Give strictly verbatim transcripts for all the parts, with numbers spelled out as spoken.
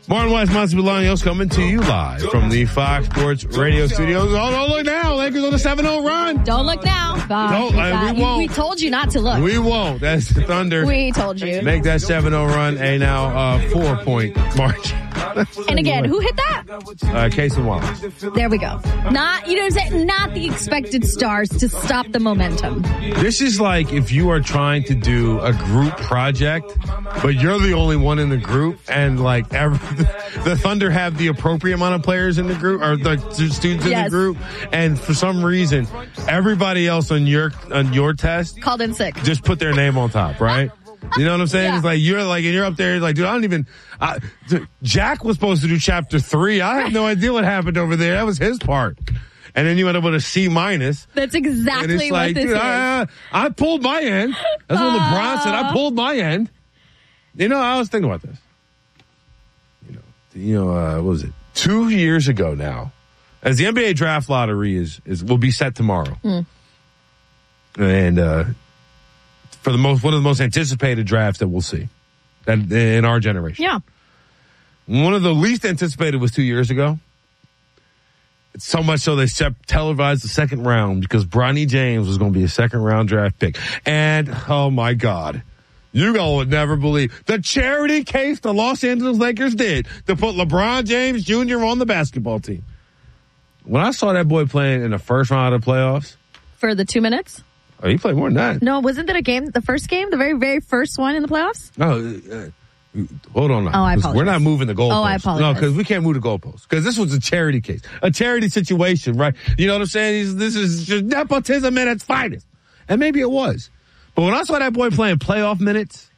Martin Weiss, Monty Bolaños coming to you live from the Fox Sports Radio studios. Oh, don't look now. Lakers on a seven oh run. Don't look now. Don't, uh, we won't. We told you not to look. We won't. That's the Thunder. We told you. Make that seven oh run a now uh, four-point march. And again, who hit that? Uh, Case and Wallace. There we go. Not, you know what I'm saying? Not the expected stars to stop the momentum. This is like if you are trying to do a group project, but you're the only one in the group, and like every, the Thunder have the appropriate amount of players in the group, or the students in yes. the group, and for some reason, everybody else on your on your test called in sick. Just put their name on top, right? You know what I'm saying? Yeah. It's like you're like, and you're up there like, dude, I don't even. I, Jack was supposed to do chapter three. I have no idea what happened over there. That was his part. And then you end up with a C minus. That's exactly and it's what like, this dude, is. I, I pulled my end. That's what uh, LeBron said. I pulled my end. You know, I was thinking about this. You know, you know, uh, what was it? Two years ago now, as the N B A draft lottery is is will be set tomorrow, mm. and uh, for the most one of the most anticipated drafts that we'll see, that in our generation. Yeah. One of the least anticipated was two years ago. It's so much so they televised the second round because Bronny James was going to be a second round draft pick. And, oh my God, you all would never believe the charity case the Los Angeles Lakers did to put LeBron James Junior on the basketball team. When I saw that boy playing in the first round of the playoffs. For the two minutes? Oh, he played more than that. No, wasn't that a game, the first game, the very, very first one in the playoffs? No, uh, hold on now. Oh, I apologize. We're not moving the goalposts. Oh, I apologize. No, because we can't move the goalposts. Because this was a charity case. A charity situation, right? You know what I'm saying? This is just nepotism at its finest. And maybe it was. But when I saw that boy playing playoff minutes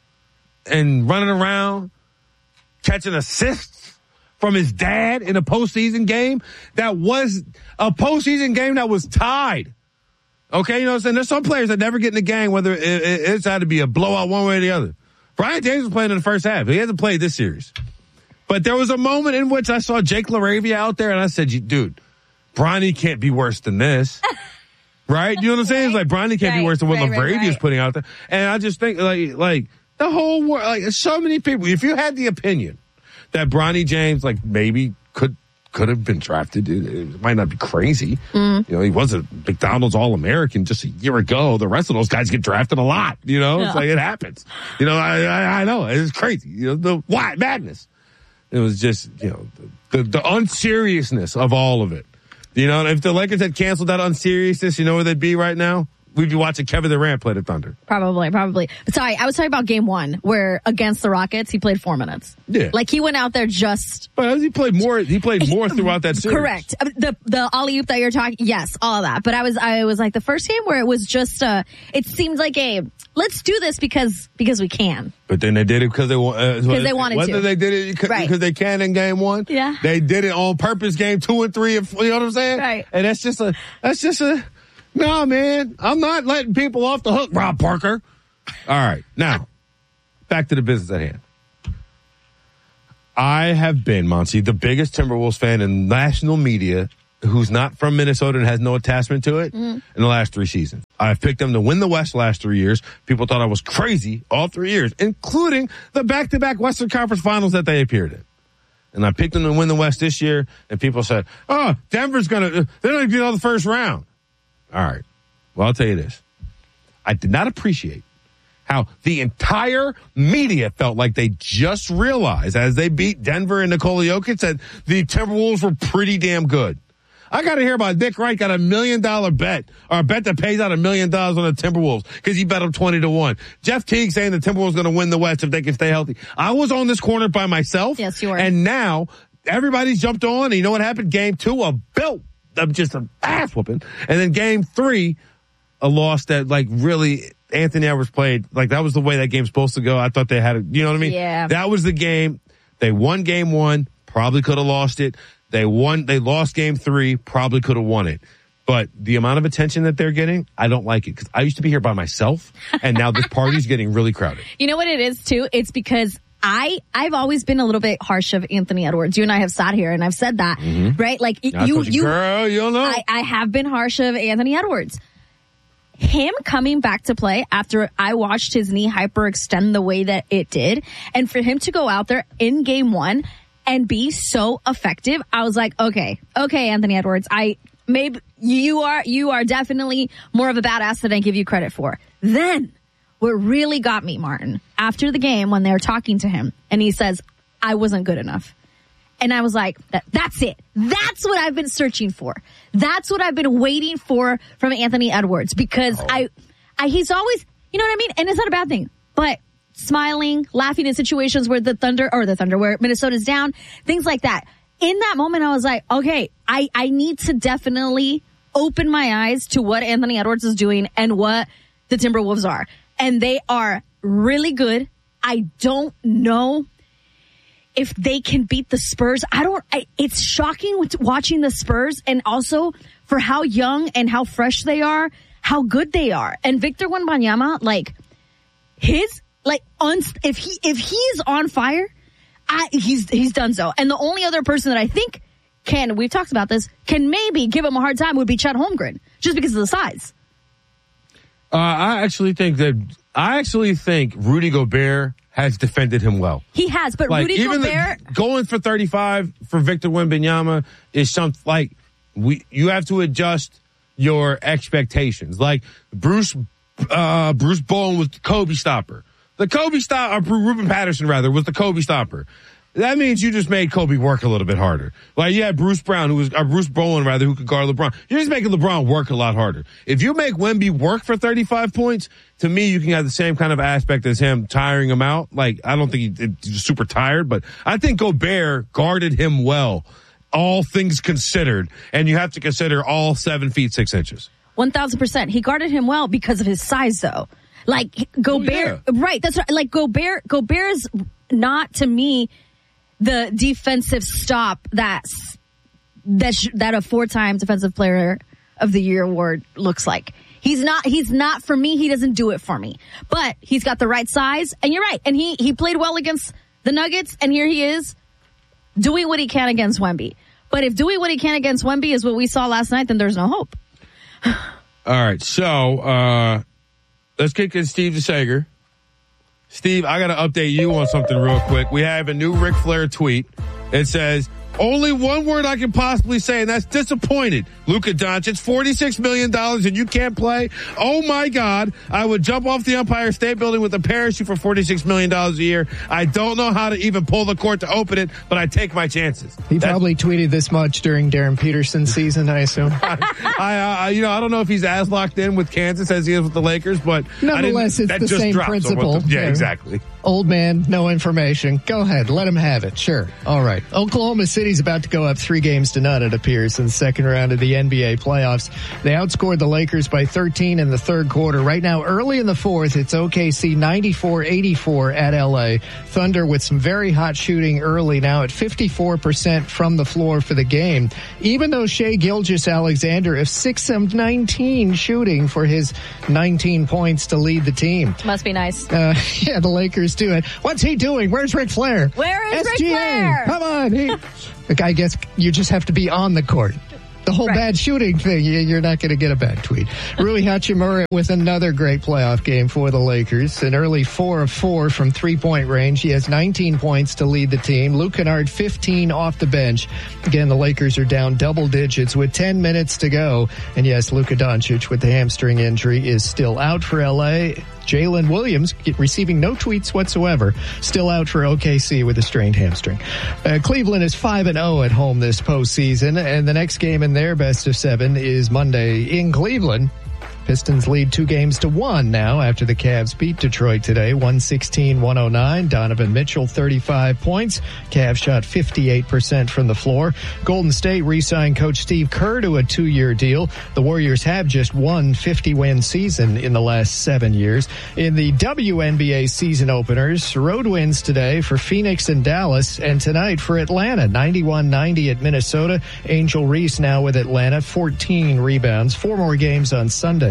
and running around, catching assists from his dad in a postseason game, that was a postseason game that was tied. Okay, you know what I'm saying? There's some players that never get in the game, whether it, it, it's had to be a blowout one way or the other. Brian James was playing in the first half. He hasn't played this series. But there was a moment in which I saw Jake LaRavia out there, and I said, dude, Bronny can't be worse than this. Right? You know what I'm saying? It's like Bronny can't right, be worse than what right, LaRavia right, is right. putting out there. And I just think, like, like the whole world, like, so many people, if you had the opinion that Bronny James, like, maybe could could have been drafted, it, it might not be crazy. Mm. You know, he was a McDonald's All-American just a year ago. The rest of those guys get drafted a lot. You know, yeah. It's like it happens. You know, I, I, I know it's crazy. You know, the why madness. It was just, you know, the, the, the unseriousness of all of it. You know, if the Lakers had canceled that unseriousness, you know where they'd be right now? We'd be watching Kevin Durant play the Thunder. Probably, probably. But sorry, I was talking about game one, where against the Rockets, he played four minutes. Yeah. Like, he went out there just... But he played more, he played more throughout that series. Correct. The, the alley-oop that you're talking, yes, all of that. But I was, I was like, the first game where it was just, uh, it seemed like a, let's do this because, because we can. But then they did it because they want, because uh, they wanted whether to. they did it because right. they can in game one. Yeah. They did it on purpose game two and three, and you know what I'm saying? Right. And that's just a, that's just a, no, man, I'm not letting people off the hook, Rob Parker. All right. Now, back to the business at hand. I have been, Monty, the biggest Timberwolves fan in national media who's not from Minnesota and has no attachment to it mm. in the last three seasons. I've picked them to win the West last three years. People thought I was crazy all three years, including the back-to-back Western Conference Finals that they appeared in. And I picked them to win the West this year, and people said, oh, Denver's going to, they're going to get out of the first round. All right. Well, I'll tell you this. I did not appreciate how the entire media felt like they just realized as they beat Denver and Nikola Jokic that the Timberwolves were pretty damn good. I got to hear about Nick Wright got a million dollar bet, or a bet that pays out a million dollars on the Timberwolves because he bet them twenty to one. Jeff Teague saying the Timberwolves going to win the West if they can stay healthy. I was on this corner by myself. Yes, you were. And now everybody's jumped on, and you know what happened? Game two, a belt. I'm just an ass whooping. And then game three, a loss that like really Anthony Edwards played. Like that was the way that game's supposed to go. I thought they had it. You know what I mean? Yeah. That was the game. They won game one, probably could have lost it. They won, they lost game three, probably could have won it. But the amount of attention that they're getting, I don't like it. Cause I used to be here by myself and now this party's getting really crowded. You know what it is too? It's because I, I've always been a little bit harsh of Anthony Edwards. You and I have sat here and I've said that, mm-hmm. right? Like I you, you, you, girl, you don't know. I, I have been harsh of Anthony Edwards. Him coming back to play after I watched his knee hyperextend the way that it did, and for him to go out there in game one and be so effective. I was like, okay, okay, Anthony Edwards, I maybe you are you are definitely more of a badass than I give you credit for. Then what really got me, Martin, after the game when they're talking to him and he says, I wasn't good enough. And I was like, that, that's it. That's what I've been searching for. That's what I've been waiting for from Anthony Edwards because oh. I, I, he's always, you know what I mean? And it's not a bad thing, but smiling, laughing in situations where the Thunder, or the Thunder, where Minnesota's down, things like that. In that moment, I was like, okay, I, I need to definitely open my eyes to what Anthony Edwards is doing and what the Timberwolves are. And they are really good. I don't know if they can beat the Spurs. I don't, I, it's shocking watching the Spurs and also for how young and how fresh they are, how good they are. And Victor Wembanyama, like his, like, un, if he, if he's on fire, I, he's, he's done so. And the only other person that I think can, we've talked about this, can maybe give him a hard time would be Chet Holmgren just because of the size. Uh, I actually think that, I actually think Rudy Gobert has defended him well. He has, but like, Rudy even Gobert the, going for thirty-five for Victor Wembanyama is something like we. You have to adjust your expectations. Like Bruce, uh, Bruce Bowen was the Kobe stopper. The Kobe stop, or Ruben Patterson rather, was the Kobe stopper. That means you just made Kobe work a little bit harder. Like you had Bruce Brown, who was, or Bruce Bowen rather, who could guard LeBron. You're just making LeBron work a lot harder. If you make Wemby work for thirty-five points, to me, you can have the same kind of aspect as him tiring him out. Like, I don't think he, he's super tired, but I think Gobert guarded him well, all things considered. And you have to consider all seven feet, six inches. one thousand percent. He guarded him well because of his size, though. Like, Gobert, oh, yeah. right, that's right. Like, Gobert, Gobert is not, to me, the defensive stop that's, that, sh- that a four-time defensive player of the year award looks like. He's not, he's not for me. He doesn't do it for me, but he's got the right size. And you're right. And he, he played well against the Nuggets. And here he is doing what he can against Wemby. But if doing what he can against Wemby is what we saw last night, then there's no hope. All right. So, uh, let's kick in Steve DeSager. Steve, I got to update you on something real quick. We have a new Ric Flair tweet. It says, only one word I can possibly say, and that's disappointed. Luka Doncic, forty-six million dollars and you can't play? Oh my God. I would jump off the Empire State Building with a parachute for forty-six million dollars a year. I don't know how to even pull the court to open it, but I take my chances. He that's, probably tweeted this much during Darren Peterson's season, I assume. I, I, I, you know, I don't know if he's as locked in with Kansas as he is with the Lakers, but nonetheless, it's that the just same dropped, principle. So yeah, exactly. Old man, no information. Go ahead. Let him have it. Sure. All right. Oklahoma City's about to go up three games to none, it appears, in the second round of the N B A playoffs. They outscored the Lakers by thirteen in the third quarter. Right now, early in the fourth, it's O K C ninety-four eighty-four at L A. Thunder with some very hot shooting early now at fifty-four percent from the floor for the game. Even though Shai Gilgeous-Alexander is six of nineteen shooting for his nineteen points to lead the team. Must be nice. Uh, yeah, the Lakers do it. What's he doing? Where's Ric Flair? Where is S G A? Ric Flair? Come on. He, I guess you just have to be on the court. The whole right. bad shooting thing, you're not going to get a bad tweet. Rui Hachimura with another great playoff game for the Lakers. An early four of four from three-point range. He has nineteen points to lead the team. Luke Kennard, fifteen off the bench. Again, the Lakers are down double digits with ten minutes to go. And yes, Luka Doncic with the hamstring injury is still out for L A. Jalen Williams receiving no tweets whatsoever, still out for O K C with a strained hamstring. Uh, Cleveland is five and oh at home this postseason, and the next game in their best of seven is Monday in Cleveland. Pistons lead two games to one now after the Cavs beat Detroit today, one sixteen to one oh nine. Donovan Mitchell, thirty-five points. Cavs shot fifty-eight percent from the floor. Golden State re-signed Coach Steve Kerr to a two-year deal. The Warriors have just one fifty-win season in the last seven years. In the W N B A season openers, road wins today for Phoenix and Dallas, and tonight for Atlanta, ninety-one ninety at Minnesota. Angel Reese now with Atlanta, fourteen rebounds. Four more games on Sunday.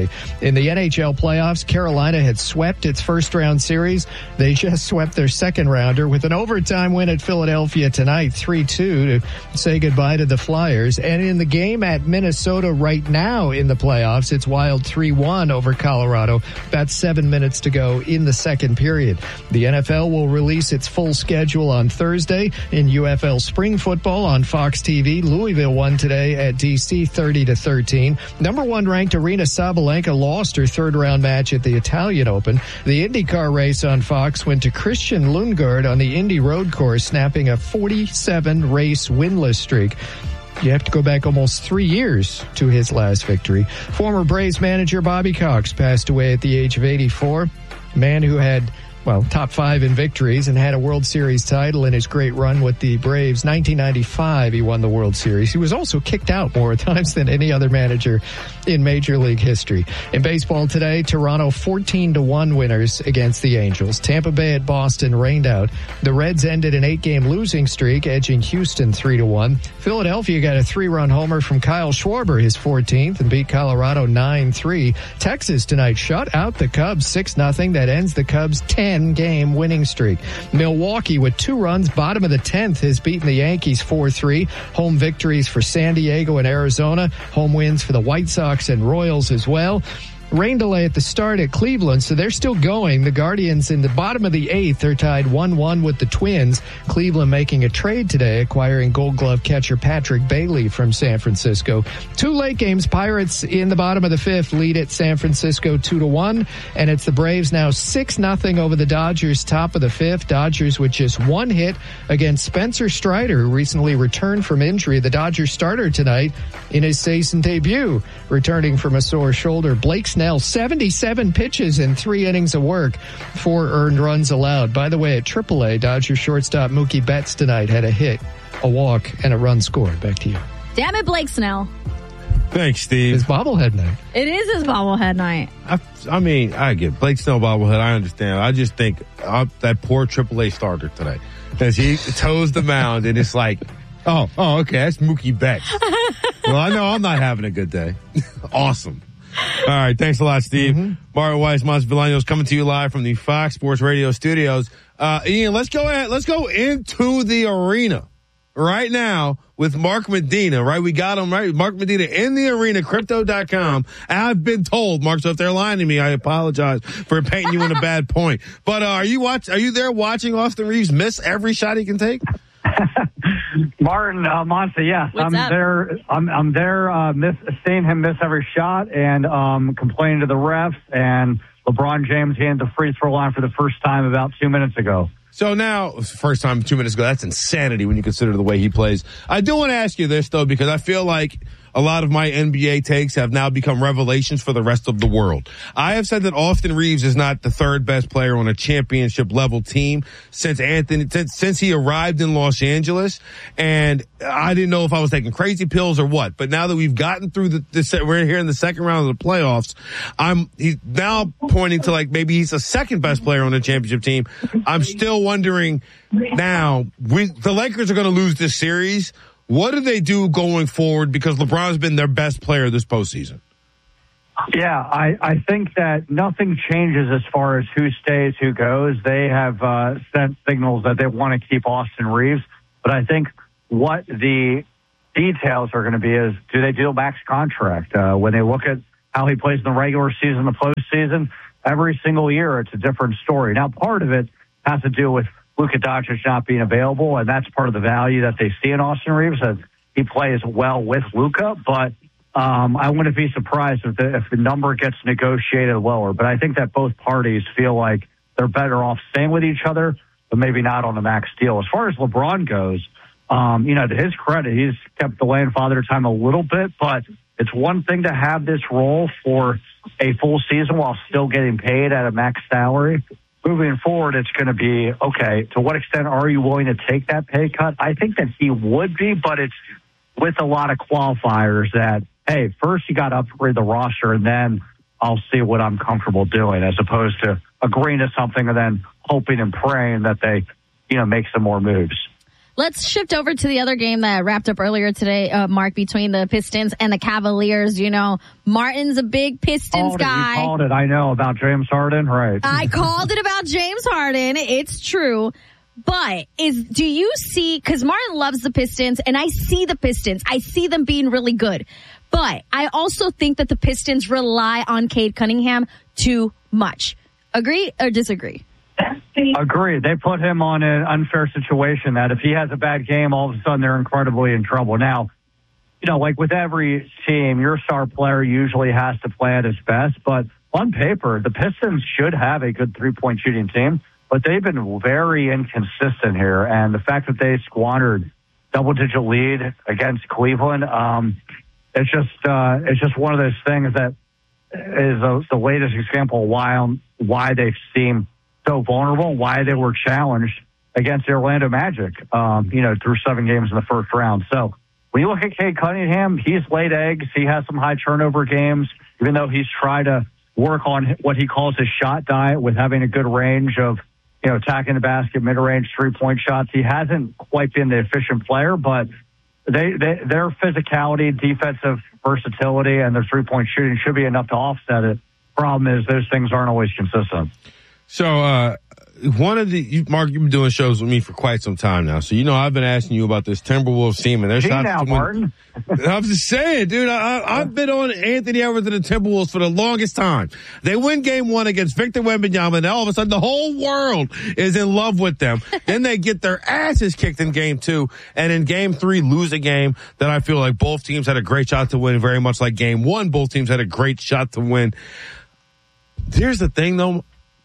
In the N H L playoffs, Carolina had swept its first round series. They just swept their second rounder with an overtime win at Philadelphia tonight, three two, to say goodbye to the Flyers. And in the game at Minnesota right now in the playoffs, it's Wild three one over Colorado. About seven minutes to go in the second period. The N F L will release its full schedule on Thursday. In U F L spring football on Fox T V, Louisville won today at D C thirty to thirteen. Number one ranked Arena Sabalenka lost her third round match at the Italian Open. The IndyCar race on Fox went to Christian Lundgaard on the Indy Road Course, snapping a forty-seven race winless streak. You have to go back almost three years to his last victory. Former Braves manager Bobby Cox passed away at the age of eighty-four. A man who had, well, top five in victories and had a World Series title in his great run with the Braves. nineteen ninety-five, he won the World Series. He was also kicked out more times than any other manager in Major League history. In baseball today, Toronto fourteen to one winners against the Angels. Tampa Bay at Boston rained out. The Reds ended an eight-game losing streak, edging Houston three to one. Philadelphia got a three-run homer from Kyle Schwarber, his fourteenth, and beat Colorado nine three. Texas tonight shut out the Cubs six nothing. That ends the Cubs' ten-game winning streak. Milwaukee, with two runs, bottom of the tenth, has beaten the Yankees four three. Home victories for San Diego and Arizona. Home wins for the White Sox and Royals as well. Rain delay at the start at Cleveland, so they're still going. The Guardians in the bottom of the eighth are tied one one with the Twins. Cleveland making a trade today, acquiring Gold Glove catcher Patrick Bailey from San Francisco. Two late games. Pirates in the bottom of the fifth lead at San Francisco two to one, and it's the Braves now six nothing over the Dodgers, top of the fifth. Dodgers with just one hit against Spencer Strider, who recently returned from injury. The Dodgers starter tonight in his season debut, returning from a sore shoulder. Blake Snell, seventy-seven pitches and three innings of work, four earned runs allowed. By the way, at triple A, Dodgers shortstop Mookie Betts tonight had a hit, a walk, and a run scored. Back to you. Damn it, Blake Snell. Thanks, Steve. It's bobblehead night. It is his bobblehead night. I, I mean, I get Blake Snell bobblehead. I understand. I just think uh, that poor triple A starter today, as he toes the mound, and it's like, oh, oh, okay, that's Mookie Betts. Well, I know I'm not having a good day. Awesome. All right. Thanks a lot, Steve. Mm-hmm. Martin Weiss, Monster Bolaños coming to you live from the Fox Sports Radio studios. Uh, Ian, let's go ahead. Let's go into the arena right now with Mark Medina, right? We got him, right? Mark Medina in the arena, crypto dot com. I've been told, Mark, so if they're lying to me, I apologize for painting you in a bad point. But uh, are you watch? Are you there watching Austin Reeves miss every shot he can take? Martin uh, Monsa, yes, What's I'm up? there. I'm, I'm there, uh, miss, seeing him miss every shot and um, complaining to the refs. And LeBron James hitting the free throw line for the first time about two minutes ago. So now, first time two minutes ago, that's insanity when you consider the way he plays. I do want to ask you this, though, because I feel like a lot of my N B A takes have now become revelations for the rest of the world. I have said that Austin Reeves is not the third best player on a championship level team since Anthony, since, since he arrived in Los Angeles. And I didn't know if I was taking crazy pills or what. But now that we've gotten through the, the we're here in the second round of the playoffs, I'm, he's now pointing to like maybe he's the second best player on the championship team. I'm still wondering now, we, the Lakers are going to lose this series. What do they do going forward? Because LeBron's been their best player this postseason. Yeah, I, I think that nothing changes as far as who stays, who goes. They have uh, sent signals that they want to keep Austin Reeves. But I think what the details are going to be is, do they do a max contract? Uh, when they look at how he plays in the regular season, the postseason, every single year it's a different story. Now, part of it has to do with Luka Doncic not being available, and that's part of the value that they see in Austin Reeves, that he plays well with Luka. But um, I wouldn't be surprised if the, if the number gets negotiated lower. But I think that both parties feel like they're better off staying with each other, but maybe not on the max deal. As far as LeBron goes, um, you know, to his credit, he's kept delaying father time a little bit, but it's one thing to have this role for a full season while still getting paid at a max salary. Moving forward, it's going to be, okay, to what extent are you willing to take that pay cut? I think that he would be, but it's with a lot of qualifiers that, hey, first you got to upgrade the roster, and then I'll see what I'm comfortable doing, as opposed to agreeing to something and then hoping and praying that they, you know, make some more moves. Let's shift over to the other game that wrapped up earlier today, uh, Mark, between the Pistons and the Cavaliers. You know, Martin's a big Pistons called guy. It, you called it. I know about James Harden, right? I called it about James Harden. It's true. But is do you see, because Martin loves the Pistons, and I see the Pistons. I see them being really good. But I also think that the Pistons rely on Cade Cunningham too much. Agree or disagree? Agree. They put him on an unfair situation that if he has a bad game, all of a sudden they're incredibly in trouble. Now, you know, like with every team, your star player usually has to play at his best. But on paper, the Pistons should have a good three-point shooting team. But they've been very inconsistent here. And the fact that they squandered double-digit lead against Cleveland, um, it's just uh, it's just one of those things that is a, the latest example of why, why they seem so vulnerable, why they were challenged against the Orlando Magic, um, you know, through seven games in the first round. So when you look at Cade Cunningham, he's laid eggs. He has some high turnover games, even though he's tried to work on what he calls his shot diet with having a good range of, you know, attacking the basket, mid-range three-point shots. He hasn't quite been the efficient player, but they, they their physicality, defensive versatility, and their three-point shooting should be enough to offset it. Problem is those things aren't always consistent. So, uh, one of the, you, Mark, you've been doing shows with me for quite some time now. So, you know, I've been asking you about this Timberwolves team and their shots. Now, Martin. I'm just saying, dude, I, I, I've been on Anthony Edwards and the Timberwolves for the longest time. They win game one against Victor Wembanyama, and all of a sudden the whole world is in love with them. Then they get their asses kicked in game two, and in game three lose a game that I feel like both teams had a great shot to win, very much like game one. Both teams had a great shot to win. Here's the thing, though.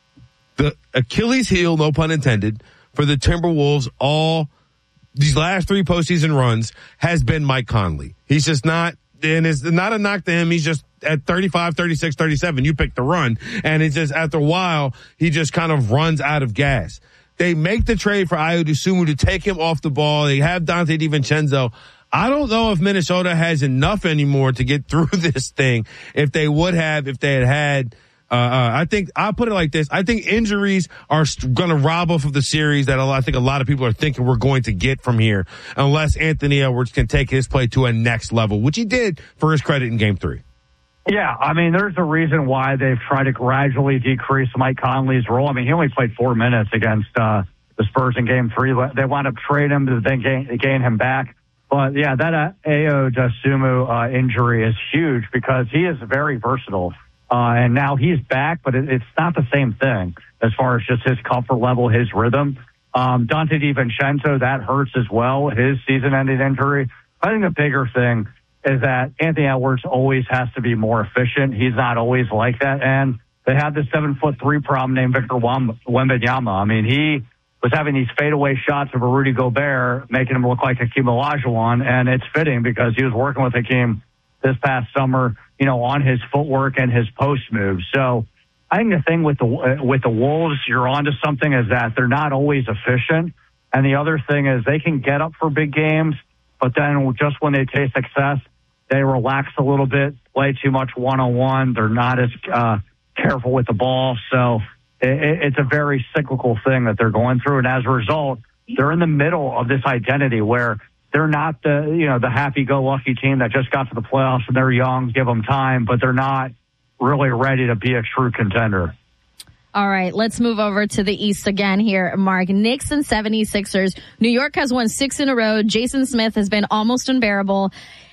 The Achilles heel, no pun intended, for the Timberwolves all these last three postseason runs has been Mike Conley. He's just not, and it's not a knock to him. He's just at thirty-five, thirty-six, thirty-seven. You pick the run. And it's just after a while, he just kind of runs out of gas. They make the trade for Ayo Dosunmu to take him off the ball. They have Dante DiVincenzo. I don't know if Minnesota has enough anymore to get through this thing. If they would have, if they had had, Uh, uh, I think I'll put it like this. I think injuries are st- going to rob us of the series that a lot, I think a lot of people are thinking we're going to get from here, unless Anthony Edwards can take his play to a next level, which he did for his credit in game three. Yeah, I mean, there's a reason why they've tried to gradually decrease Mike Conley's role. I mean, he only played four minutes against uh, the Spurs in game three. They wound up trading him to then gain, gain him back. But yeah, that uh, Ayo Dosunmu uh, injury is huge because he is very versatile. Uh, and now he's back, but it, it's not the same thing as far as just his comfort level, his rhythm. Um, Dante DiVincenzo, that hurts as well, his season-ending injury. I think the bigger thing is that Anthony Edwards always has to be more efficient. He's not always like that. And they have this seven-foot-three problem named Victor Wembanyama. I mean, he was having these fadeaway shots of a Rudy Gobert, making him look like Hakeem Olajuwon, and it's fitting because he was working with Hakeem this past summer, you know, on his footwork and his post moves. So I think the thing with the uh, with the Wolves, you're onto something, is that they're not always efficient. And the other thing is they can get up for big games, but then just when they taste success, they relax a little bit, play too much one-on-one. They're not as uh, careful with the ball. So it, it's a very cyclical thing that they're going through. And as a result, they're in the middle of this identity where they're not the, you know, the happy-go-lucky team that just got to the playoffs and they're young, give them time, but they're not really ready to be a true contender. All right, let's move over to the East again here, Mark. Knicks and seventy-sixers. New York has won six in a row. Jason Smith has been almost unbearable.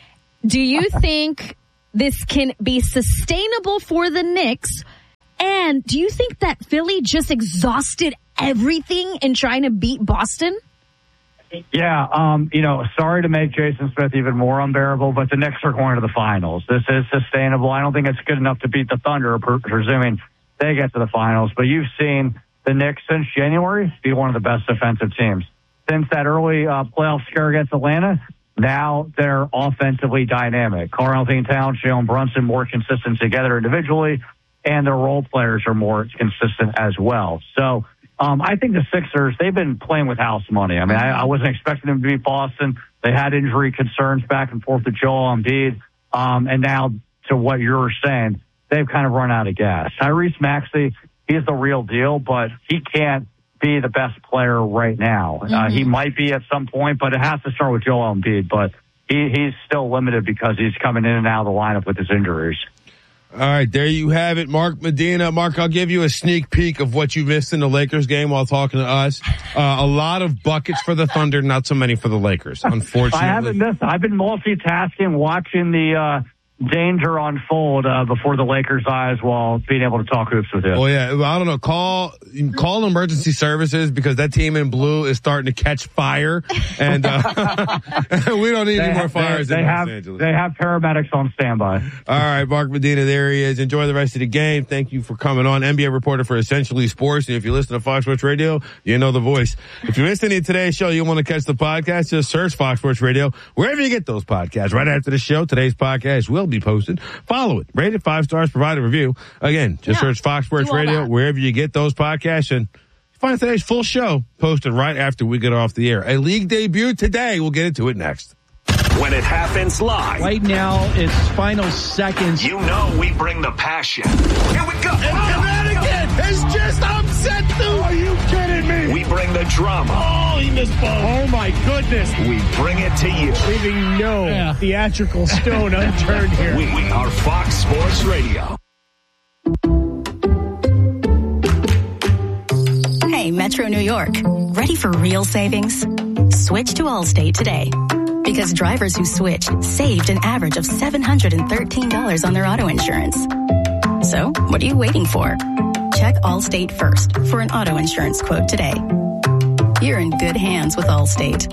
Do you think this can be sustainable for the Knicks? And do you think that Philly just exhausted everything in trying to beat Boston? Yeah, um, you know, sorry to make Jason Smith even more unbearable, but the Knicks are going to the finals. This is sustainable. I don't think it's good enough to beat the Thunder, presuming they get to the finals. But you've seen the Knicks since January be one of the best defensive teams. Since that early uh, playoff scare against Atlanta, now they're offensively dynamic. Karl-Anthony Towns, Jalen Brunson more consistent together individually, and their role players are more consistent as well. So, Um, I think the Sixers, they've been playing with house money. I mean, I, I wasn't expecting them to beat Boston. They had injury concerns back and forth with Joel Embiid. Um, and now to what you're saying, they've kind of run out of gas. Tyrese Maxey, he's the real deal, but he can't be the best player right now. Mm-hmm. Uh, he might be at some point, but it has to start with Joel Embiid. But he, he's still limited because he's coming in and out of the lineup with his injuries. All right, there you have it, Mark Medina. Mark, I'll give you a sneak peek of what you missed in the Lakers game while talking to us. Uh, a lot of buckets for the Thunder, not so many for the Lakers, unfortunately. I haven't missed. I've been multitasking, watching the uh, danger unfold uh, before the Lakers' eyes while being able to talk hoops with him. Well, yeah, I don't know. Call call emergency services because that team in blue is starting to catch fire, and uh, we don't need they any have, more fires they, in they Los have, Angeles. They have paramedics on standby. All right, Mark Medina, there he is. Enjoy the rest of the game. Thank you for coming on. N B A reporter for Essentially Sports. And if you listen to Fox Sports Radio, you know the voice. If you missed any of today's show, you want to catch the podcast, just search Fox Sports Radio wherever you get those podcasts. Right after the show, today's podcast will be posted. Follow it. Rate it five stars. Provide a review. Again, just yeah, search Fox Sports Radio that. wherever you get those podcasts, and find today's full show posted right after we get off the air. A league debut today. We'll get into it next. When it happens live. Right now, it's final seconds. You know we bring the passion. Here we go. And, and that again. It's just upset, dude. Are you kidding me? We bring the drama. Oh, he missed both. Oh, my goodness. We bring it to you. Leaving no yeah. theatrical stone unturned here. We, we are Fox Sports Radio. Hey, Metro New York. Ready for real savings? Switch to Allstate today. Because drivers who switched saved an average of seven hundred thirteen dollars on their auto insurance. So, what are you waiting for? Check Allstate first for an auto insurance quote today. You're in good hands with Allstate.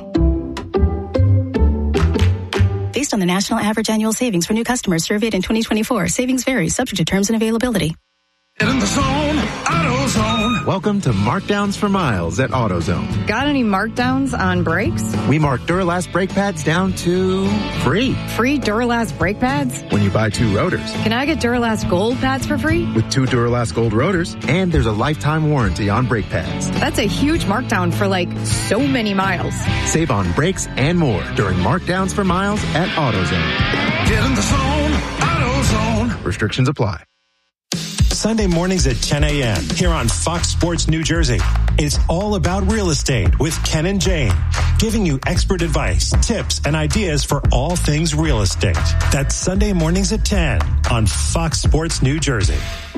Based on the national average annual savings for new customers surveyed in twenty twenty-four, savings vary, subject to terms and availability. In the zone, AutoZone. Welcome to Markdowns for Miles at AutoZone. Got any markdowns on brakes? We mark Duralast brake pads down to free. Free Duralast brake pads? When you buy two rotors. Can I get Duralast Gold pads for free? With two Duralast Gold rotors, and there's a lifetime warranty on brake pads. That's a huge markdown for like so many miles. Save on brakes and more during Markdowns for Miles at AutoZone. Get in the zone, AutoZone. Restrictions apply. Sunday mornings at ten a.m. here on Fox Sports New Jersey. It's all about real estate with Ken and Jane, giving you expert advice, tips, and ideas for all things real estate. That's Sunday mornings at ten on Fox Sports New Jersey.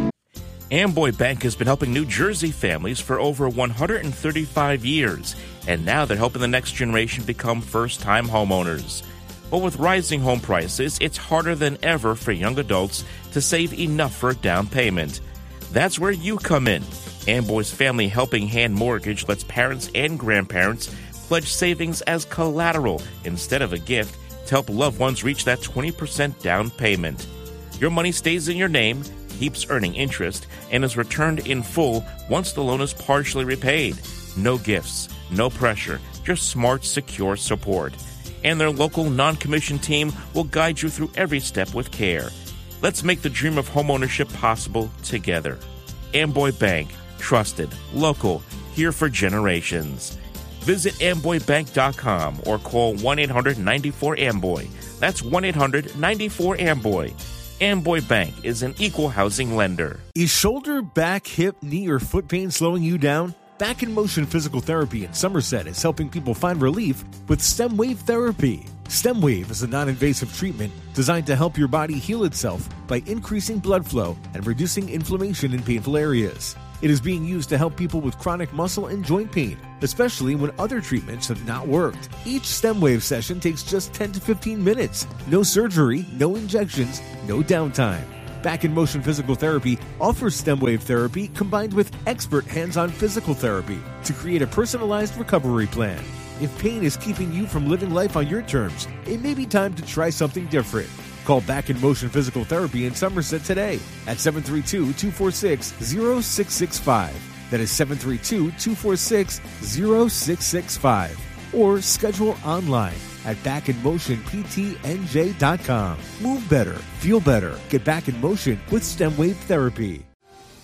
Amboy Bank has been helping New Jersey families for over one hundred thirty-five years, and now they're helping the next generation become first-time homeowners. But with rising home prices, it's harder than ever for young adults to save enough for a down payment. That's where you come in. Amboy's Family Helping Hand Mortgage lets parents and grandparents pledge savings as collateral instead of a gift to help loved ones reach that twenty percent down payment. Your money stays in your name, keeps earning interest, and is returned in full once the loan is partially repaid. No gifts, no pressure, just smart, secure support. And their local non-commissioned team will guide you through every step with care. Let's make the dream of homeownership possible together. Amboy Bank, trusted, local, here for generations. Visit amboy bank dot com or call one eight hundred nine four amboy. That's one eight hundred nine four amboy. Amboy Bank is an equal housing lender. Is shoulder, back, hip, knee, or foot pain slowing you down? Back in Motion Physical Therapy in Somerset is helping people find relief with STEM Wave Therapy. STEM Wave is a non-invasive treatment designed to help your body heal itself by increasing blood flow and reducing inflammation in painful areas. It is being used to help people with chronic muscle and joint pain, especially when other treatments have not worked. Each STEM Wave session takes just ten to fifteen minutes. No surgery, no injections, no downtime. Back in Motion Physical Therapy offers STEM Wave Therapy combined with expert hands-on physical therapy to create a personalized recovery plan. If pain is keeping you from living life on your terms, it may be time to try something different. Call Back in Motion Physical Therapy in Somerset today at seven three two, two four six, zero six six five. That is seven three two, two four six, zero six six five. Or schedule online at back in motion p t n j dot com. Move better, feel better, get back in motion with STEM Wave Therapy.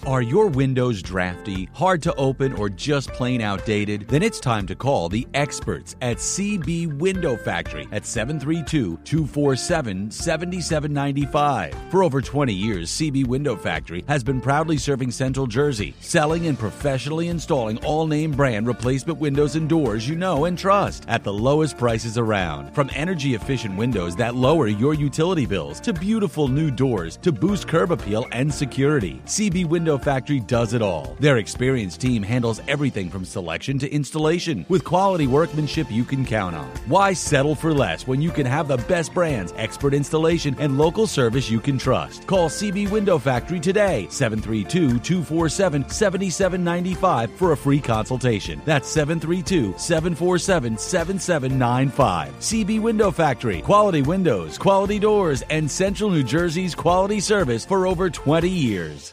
Are your windows drafty, hard to open, or just plain outdated? Then it's time to call the experts at C B Window Factory at seven three two, two four seven, seven seven nine five. For over twenty years, C B Window Factory has been proudly serving Central Jersey, selling and professionally installing all name brand replacement windows and doors you know and trust at the lowest prices around. From energy efficient windows that lower your utility bills to beautiful new doors to boost curb appeal and security, C B Window Factory does it all. Their experienced team handles everything from selection to installation with quality workmanship you can count on. Why settle for less when you can have the best brands, expert installation, and local service you can trust? Call C B Window Factory today, seven three two, two four seven, seven seven nine five for a free consultation. That's seven three two, seven four seven, seven seven nine five. C B Window Factory. Quality windows, quality doors, and Central New Jersey's quality service for over twenty years.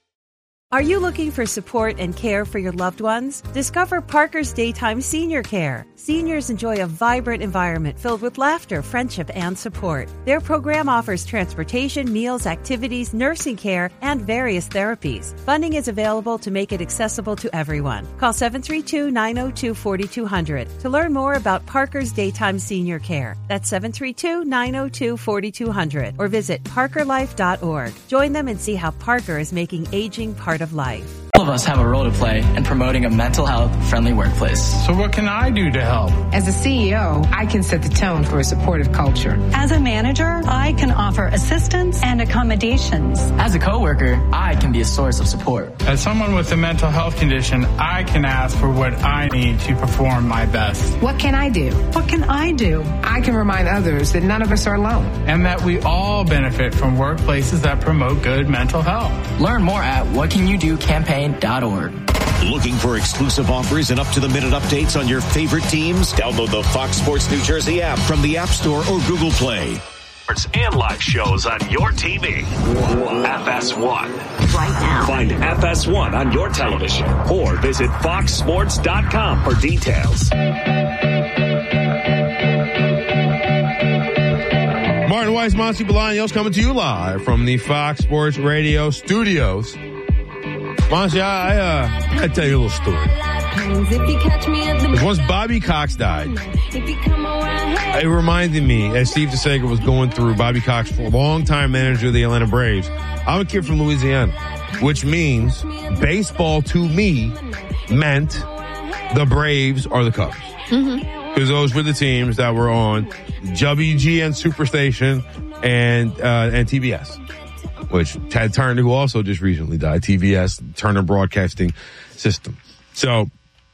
Are you looking for support and care for your loved ones? Discover Parker's Daytime Senior Care. Seniors enjoy a vibrant environment filled with laughter, friendship, and support. Their program offers transportation, meals, activities, nursing care, and various therapies. Funding is available to make it accessible to everyone. Call seven three two, nine zero two, four two zero zero to learn more about Parker's Daytime Senior Care. That's seven three two, nine zero two, four two zero zero or visit parker life dot org. Join them and see how Parker is making aging part of life. All of us have a role to play in promoting a mental health friendly workplace. So what can I do to help? As a C E O, I can set the tone for a supportive culture. As a manager, I can offer assistance and accommodations. As a coworker, I can be a source of support. As someone with a mental health condition, I can ask for what I need to perform my best. What can I do? What can I do? I can remind others that none of us are alone. And that we all benefit from workplaces that promote good mental health. Learn more at what can you do campaign dot org. Looking for exclusive offers and up-to-the-minute updates on your favorite teams? Download the Fox Sports New Jersey app from the App Store or Google Play. And live shows on your T V. F S one. Right now. Find F S one on your television or visit fox sports dot com for details. Martin Weiss, Monty Bolaños coming to you live from the Fox Sports Radio studios. Monty, I, I, uh, I tell you a little story. Once Bobby Cox died, it reminded me, as Steve DeSager was going through, Bobby Cox, a longtime manager of the Atlanta Braves. I'm a kid from Louisiana, which means baseball to me meant the Braves are the Cubs. Mm-hmm. Because those were the teams that were on W G N Superstation and uh, and T B S, which Ted Turner, who also just recently died, T B S, Turner Broadcasting System. So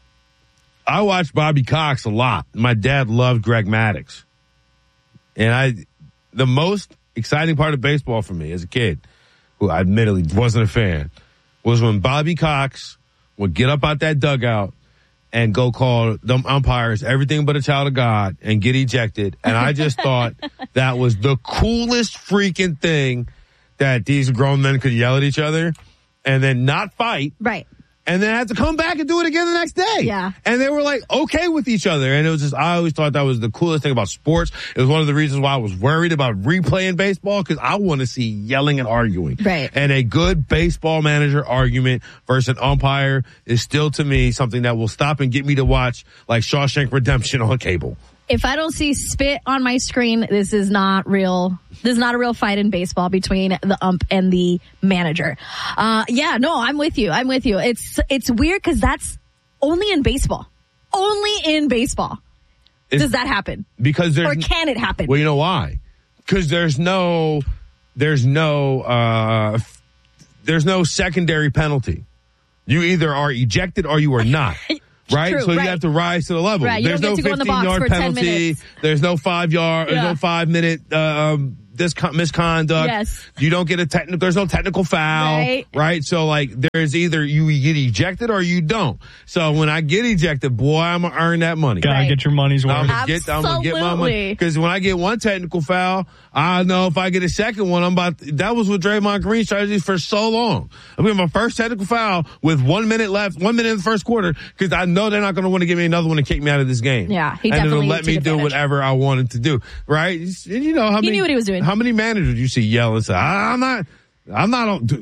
I watched Bobby Cox a lot. My dad loved Greg Maddux. And I, the most exciting part of baseball for me as a kid, who I admittedly wasn't a fan, was when Bobby Cox would get up out that dugout and go call them umpires everything but a child of God and get ejected. And I just thought that was the coolest freaking thing, that these grown men could yell at each other and then not fight. Right. And then have to come back and do it again the next day. Yeah. And they were like okay with each other. And it was just, I always thought that was the coolest thing about sports. It was one of the reasons why I was worried about replaying baseball, because I want to see yelling and arguing. Right. And a good baseball manager argument versus an umpire is still, to me, something that will stop and get me to watch like Shawshank Redemption on cable. If I don't see spit on my screen, this is not real. This is not a real fight in baseball between the ump and the manager. Uh, yeah, no, I'm with you. I'm with you. It's, it's weird because that's only in baseball. Only in baseball it's, does that happen. Because there's, or can it happen? Well, you know why? Because there's no, there's no, uh, there's no secondary penalty. You either are ejected or you are not. Right? True, so you right. have to rise to the level. Right. There's no fifteen-yard penalty. There's no five-yard, yeah. There's no five-minute uh, um, this misconduct. Yes. You don't get a technical, there's no technical foul. Right. Right? So, like, there's either you get ejected or you don't. So when I get ejected, boy, I'm going to earn that money. Gotta right. get your money's worth. I'm going to get, I'm gonna get my money. Because when I get one technical foul, I know if I get a second one, I'm about, that was what Draymond Green's strategy for so long. I'm getting my first technical foul with one minute left, one minute in the first quarter, because I know they're not going to want to give me another one to kick me out of this game. Yeah, he and definitely it'll let me do whatever I wanted to do. Right? And you know how he many, knew what he was doing. How many managers you see yell and say, I'm not, I'm not,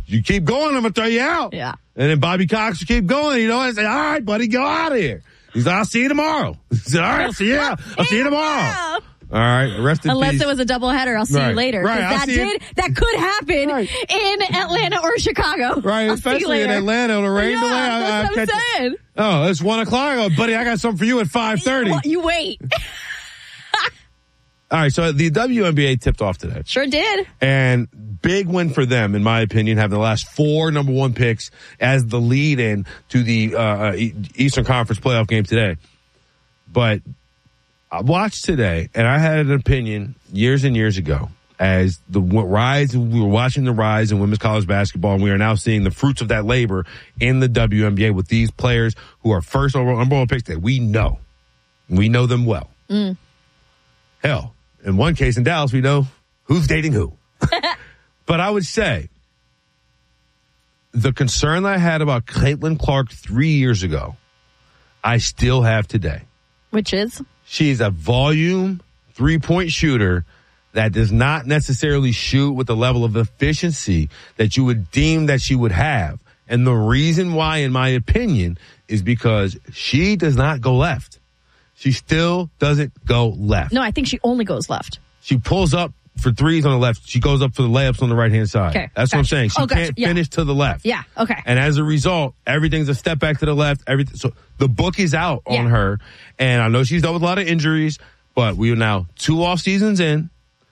you keep going, I'm going to throw you out. Yeah. And then Bobby Cox would keep going. You know, I say, all right, buddy, go out of here. He's like, I'll see you tomorrow. He said, all right, I'll see you. I'll see you tomorrow. All right, rest in Unless peace. it was a doubleheader, I'll see Right. you later. 'Cause Right, I'll That see you- did that could happen Right. in Atlanta or Chicago. Right, I'll see you especially in later. Atlanta, the rain yeah, delay. That's I- I what I'm catch- saying. Oh, it's one o'clock. Oh, buddy, I got something for you at five thirty. Well, you wait. All right, so the W N B A tipped off today. Sure did. And big win for them, in my opinion, having the last four number one picks as the lead in to the uh, Eastern Conference playoff game today. But I watched today, and I had an opinion years and years ago as the rise, we were watching the rise in women's college basketball, and we are now seeing the fruits of that labor in the W N B A with these players who are first overall number one picks that we know. We know them well. Mm. Hell, in one case in Dallas, we know who's dating who. But I would say the concern I had about Caitlin Clark three years ago, I still have today. Which is? She's a volume three-point shooter that does not necessarily shoot with the level of efficiency that you would deem that she would have. And the reason why, in my opinion, is because she does not go left. She still doesn't go left. No, I think she only goes left. She pulls up for threes on the left. She goes up for the layups on the right-hand side. Okay, That's gotcha. what I'm saying. She Oh, gotcha. can't Yeah. finish to the left. Yeah, okay. And as a result, everything's a step back to the left. Everything. So the book is out on Yeah. her. And I know she's dealt with a lot of injuries, but we are now two off seasons in.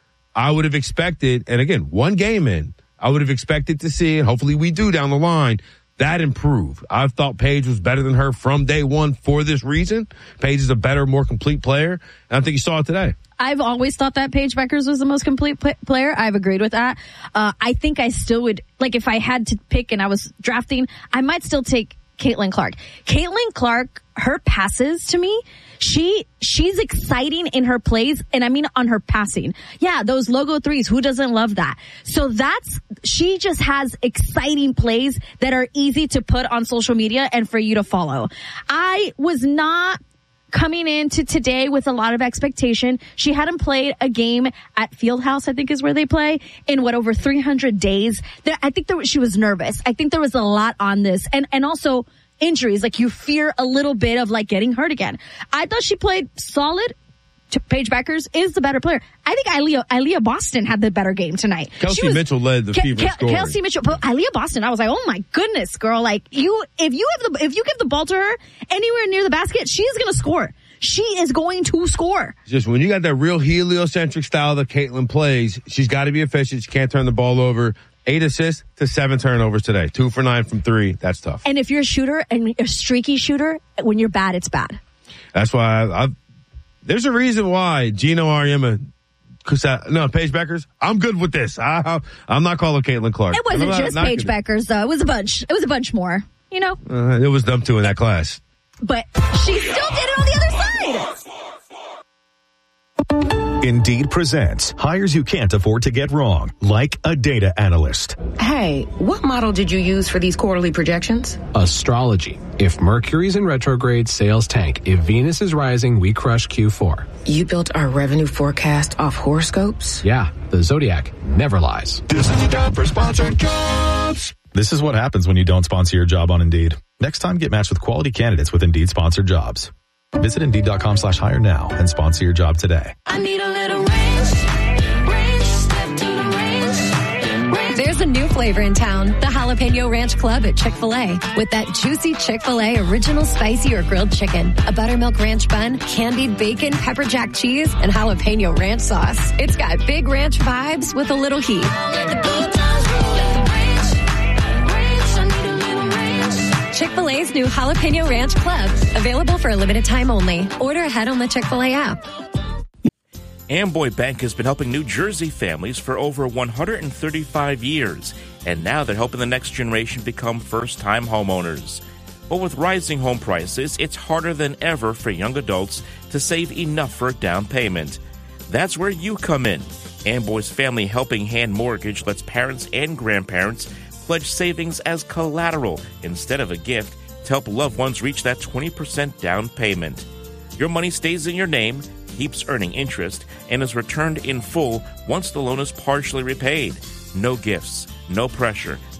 I would have expected, and again, one game in, I would have expected to see, and hopefully we do down the line, that improve. I've thought Paige was better than her from day one for this reason. Paige is a better, more complete player. And I think you saw it today. I've always thought that Paige Beckers was the most complete p- player. I've agreed with that. Uh, I think I still would, like if I had to pick and I was drafting, I might still take Caitlin Clark. Caitlin Clark, her passes to me, she, she's exciting in her plays, and I mean on her passing. Yeah, those logo threes, who doesn't love that? So that's, she just has exciting plays that are easy to put on social media and for you to follow. I was not coming into today with a lot of expectation. She hadn't played a game at Fieldhouse, I think is where they play, in what, over three hundred days. There, I think there, she was nervous. I think there was a lot on this. And, and also injuries. Like you fear a little bit of like getting hurt again. I thought she played solid. Paige Beckers is the better player. I think Aaliyah, Aaliyah Boston had the better game tonight. Kelsey was, Mitchell led the Ke- Fever Ke- scoring. Kelsey Mitchell, but Aaliyah Boston, I was like, oh my goodness, girl. Like you, if you have the, if you give the ball to her anywhere near the basket, she's going to score. She is going to score. Just when you got that real heliocentric style that Caitlin plays, she's got to be efficient. She can't turn the ball over. Eight assists to seven turnovers today. Two for nine from three. That's tough. And if you're a shooter and a streaky shooter, when you're bad, it's bad. That's why I, I there's a reason why Gino Auriemma, no, Paige Beckers, I'm good with this. I, I'm not calling Caitlin Clark. It wasn't I'm not- just not Paige gonna- Beckers, though. It was a bunch. It was a bunch more, you know? Uh, it was them two in that class. But she still did it on the other side. Indeed presents hires you can't afford to get wrong, like a data analyst. Hey, what model did you use for these quarterly projections? Astrology. If Mercury's in retrograde, sales tank. If Venus is rising, we crush Q four. You built our revenue forecast off horoscopes? Yeah, the Zodiac never lies. This is the time for sponsored jobs. This is what happens when you don't sponsor your job on Indeed. Next time, get matched with quality candidates with Indeed sponsored jobs. Visit Indeed.com slash hire now and sponsor your job today. I need a little range, range, step to the range. There's a new flavor in town, the Jalapeno Ranch Club at Chick-fil-A. With that juicy Chick-fil-A original spicy or grilled chicken, a buttermilk ranch bun, candied bacon, pepper jack cheese, and jalapeno ranch sauce. It's got big ranch vibes with a little heat. Chick-fil-A's new Jalapeno Ranch Club. Available for a limited time only. Order ahead on the Chick-fil-A app. Amboy Bank has been helping New Jersey families for over one hundred thirty-five years, and now they're helping the next generation become first-time homeowners. But with rising home prices, it's harder than ever for young adults to save enough for a down payment. That's where you come in. Amboy's Family Helping Hand Mortgage lets parents and grandparents pledge savings as collateral instead of a gift to help loved ones reach that twenty percent down payment. Your money stays in your name, keeps earning interest, and is returned in full once the loan is partially repaid. No gifts, no pressure,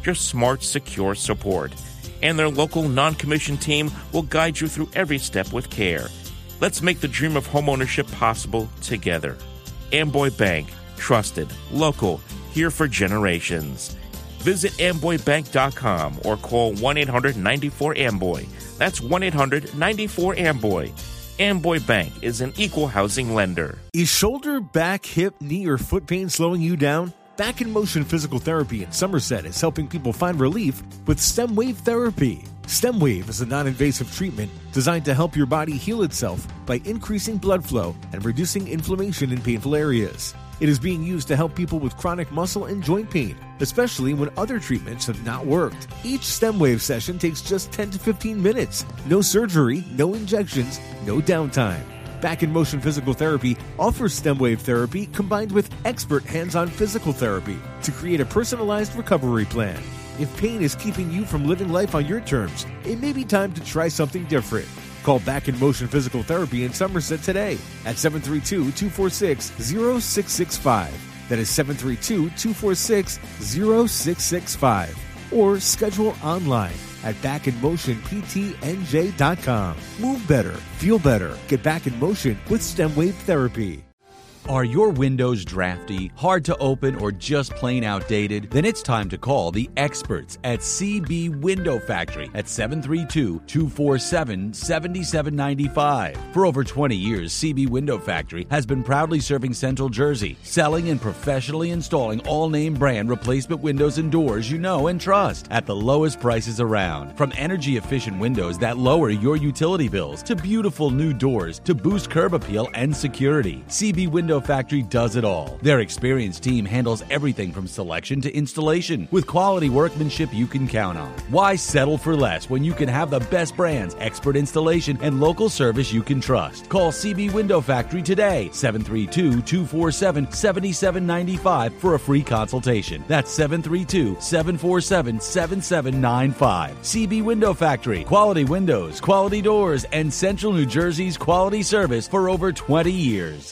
your smart, secure support. And their local non-commissioned team will guide you through every step with care. Let's make the dream of homeownership possible together. Amboy Bank. Trusted, local, here for generations. Visit amboy bank dot com or call one eight hundred nine four amboy. That's one eight hundred nine four amboy. Amboy Bank is an equal housing lender. Is shoulder, back, hip, knee, or foot pain slowing you down? Back in Motion Physical Therapy in Somerset is helping people find relief with STEM Wave Therapy. STEM Wave is a non-invasive treatment designed to help your body heal itself by increasing blood flow and reducing inflammation in painful areas. It is being used to help people with chronic muscle and joint pain, especially when other treatments have not worked. Each STEM Wave session takes just ten to fifteen minutes. No surgery, no injections, no downtime. Back in Motion Physical Therapy offers STEM Wave therapy combined with expert hands-on physical therapy to create a personalized recovery plan. If pain is keeping you from living life on your terms, it may be time to try something different. Call Back in Motion Physical Therapy in Somerset today at seven three two, two four six, zero six six five. That is seven three two, two four six, zero six six five. Or schedule online at back in motion p t n j dot com. Move better, feel better. Get back in motion with STEM Wave Therapy. Are your windows drafty, hard to open, or just plain outdated? Then it's time to call the experts at C B Window Factory at seven three two, two four seven, seven seven nine five. For over twenty years, C B Window Factory has been proudly serving Central Jersey, selling and professionally installing all-name brand replacement windows and doors you know and trust at the lowest prices around. From energy-efficient windows that lower your utility bills to beautiful new doors to boost curb appeal and security, C B Window Factory does it all. Their experienced team handles everything from selection to installation with quality workmanship you can count on. Why settle for less when you can have the best brands, expert installation, and local service you can trust? Call C B Window Factory today, seven three two, two four seven, seven seven nine five for a free consultation. That's seven three two, seven four seven, seven seven nine five. C B Window Factory. Quality windows, quality doors, and Central New Jersey's quality service for over twenty years.